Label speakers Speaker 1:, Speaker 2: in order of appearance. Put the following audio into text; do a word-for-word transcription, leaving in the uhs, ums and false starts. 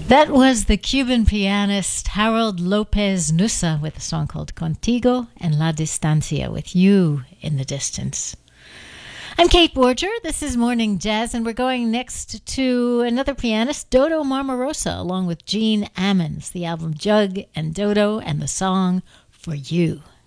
Speaker 1: That was the Cuban pianist Harold Lopez Nussa with a song called Contigo and La Distancia, with you in the distance. I'm Kate Borger. This is Morning Jazz, and we're going next to another pianist, Dodo Marmarosa, along with Gene Ammons, the album Jug and Dodo, and the song For You.